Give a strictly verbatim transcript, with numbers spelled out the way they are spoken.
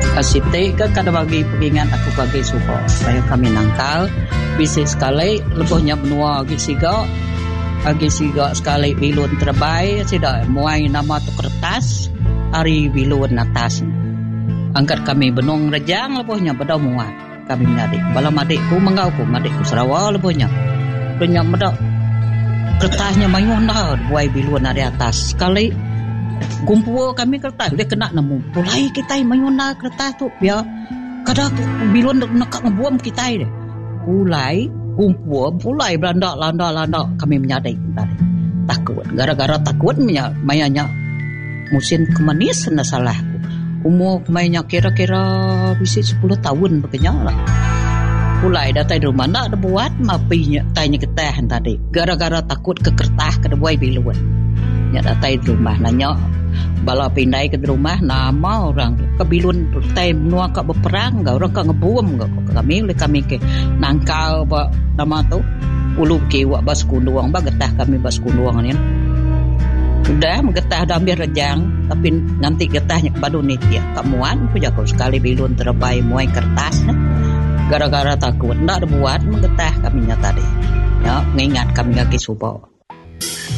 Siti ke kada bagi pengingat aku bagi supo supaya kami nangkal bisa sekali lebihnya benua agi siga agi siga sekali bilun terbaik sida muai nama tu kertas hari bilun atas angkat kami benung rejang lebihnya pada muat kami menyadik balam adikku mengauku adikku Sarawak lebihnya lebihnya pada kertasnya mayuna buai bilun dari atas sekali kumpul kami kertas dia kena nemu pulai kita mayuna kertas tu biar kada bilun nak ngebuam kita deh pulai kumpul pulai belanda landa landa kami menyadai tadi takut gara-gara takut mayanya musim kemanis na salahku umur mayanya kira-kira bisa sepuluh tahun begini lah pulai datang di rumah nak ada buat mapinya tanya ketahan tadi gara-gara takut ke kertas ke buai bilun nya datang di rumah nanya bala pindah ke rumah nama orang kebilun tai menua ka berperang ga orang ka ngebuam ga kami oleh kami ke nangkal ba nama tu ulu ke wa bas kunduang ba getah kami bas kunduang ni sudah getah dah ambil rejang tapi nanti getahnya ke badu nitia kamuan pu jago sekali bilun terbaik muai kertas gara-gara takut ndak ada buat menggetah kami nya tadi ya mengingat kami lagi subuh